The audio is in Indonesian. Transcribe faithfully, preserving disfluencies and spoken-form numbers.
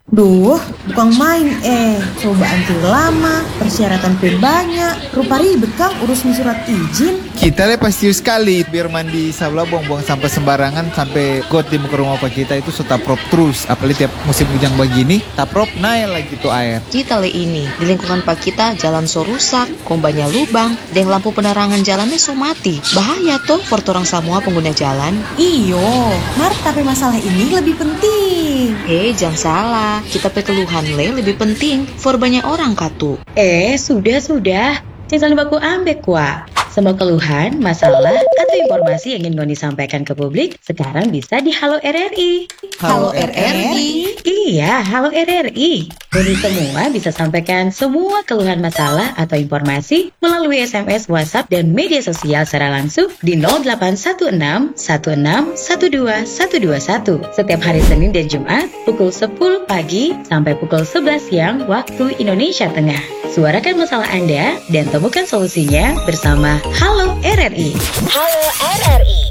Duh, bukan main eh. Coba anti lama, persyaratan P banyak. Rupa ribet Kang urusin surat izin. Kita le pasti sekali biar mandi sabla buang-buang sampah sembarangan sampai got di muka rumah pak kita itu so taprop terus. Apalagi tiap musim hujan begini, taprop naik lagi tuh air. Kita le ini, di lingkungan pak kita jalan so rusak, kombanya lubang, dan lampu penerangan jalannya so mati. Bahaya tuh for orang semua pengguna jalan. Iyo, Mar, tapi masalah ini lebih penting. Eh, jangan salah. Kita pe keluhan le lebih penting for banyak orang katu. Eh, sudah-sudah. Jangan baku ambek wa. Semua keluhan, masalah, atau informasi yang ingin Noni sampaikan ke publik sekarang bisa di Halo R R I. Halo R R I? Iya, Halo R R I. Noni semua bisa sampaikan semua keluhan masalah atau informasi melalui S M S, WhatsApp, dan media sosial secara langsung di nol delapan satu enam satu enam satu dua satu dua satu setiap hari Senin dan Jumat pukul sepuluh pagi sampai pukul sebelas siang waktu Indonesia Tengah. Suarakan masalah Anda dan temukan solusinya bersama Halo R R I. Halo R R I.